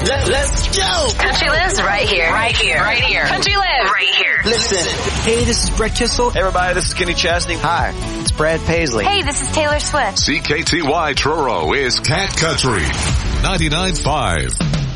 Let's go. Country lives right here. Right here. Right here. Country lives right here. Listen. Hey, this is Brett Kissel. Hey, everybody, this is Kenny Chesney. Hi, it's Brad Paisley. Hey, this is Taylor Swift. CKTY Truro is Cat Country 99.5.